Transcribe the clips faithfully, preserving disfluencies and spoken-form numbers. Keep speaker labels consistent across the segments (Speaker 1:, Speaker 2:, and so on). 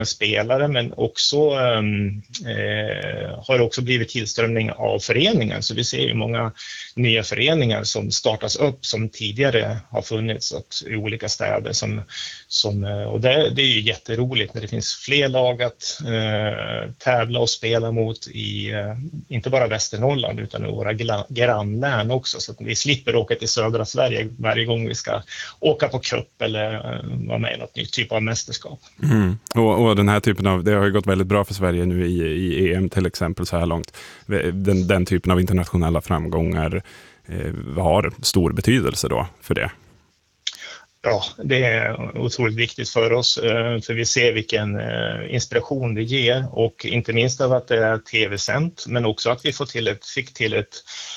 Speaker 1: spelare, men också eh, har också blivit tillströmning av föreningar. Så vi ser ju många nya föreningar som startas upp som tidigare har funnits att, i olika städer. Som, som, och det, det är ju jätteroligt när det finns fler lag att eh, tävla och spela mot i eh, inte bara Västernorrland utan i våra gla- grannlän också. Så att vi slipper åka till södra Sverige varje gång vi ska åka på cup eller eh, vara med i något nytt typ av mästerskap.
Speaker 2: Mm. Och, och den här typen av, det har ju gått väldigt bra för Sverige nu i, i E M till exempel så här långt. Den, den typen av internationella framgångar eh, har stor betydelse då för det.
Speaker 1: Ja, det är otroligt viktigt för oss, för vi ser vilken inspiration det ger, och inte minst av att det är tv-sänt, men också att vi får till ett, fick till ett,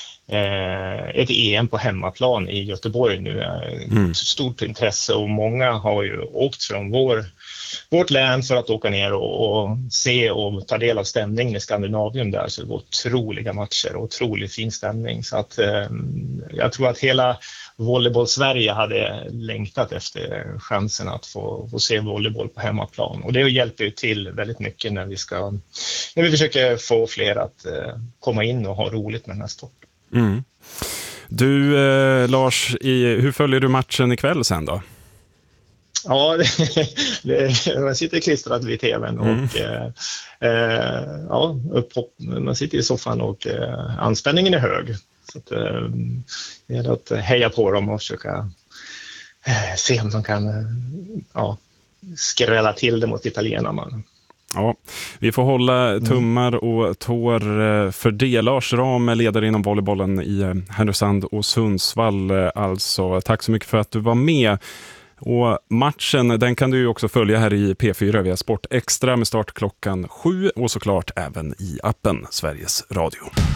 Speaker 1: ett E M på hemmaplan i Göteborg nu. Mm. Stort intresse, och många har ju åkt från vår, vårt län för att åka ner och, och se och ta del av stämningen i Skandinavien där. Så det var otroliga matcher och otroligt fin stämning. Så att jag tror att hela volleyboll Sverige hade längtat efter chansen att få, få se volleyboll på hemmaplan, och det hjälper ju till väldigt mycket när vi ska när vi försöker få fler att eh, komma in och ha roligt med den här sporten.
Speaker 2: Mm. Du eh, Lars, i, hur följer du matchen ikväll sen då?
Speaker 1: Ja, det, det, man sitter klistrad vid tvn och mm. eh, ja, upphopp, man sitter i soffan och eh, anspänningen är hög. Så att, eh, det gäller att heja på dem och försöka eh, se om de kan eh, ja, skrälla till det mot italienarna.
Speaker 2: Ja, vi får hålla tummar och tår för det. Lars Ram, ledare inom volleybollen i Härnösand och Sundsvall. Alltså, tack så mycket för att du var med. Och matchen, den kan du ju också följa här i P fyra via Sport Extra med start klockan sju och såklart även i appen Sveriges Radio.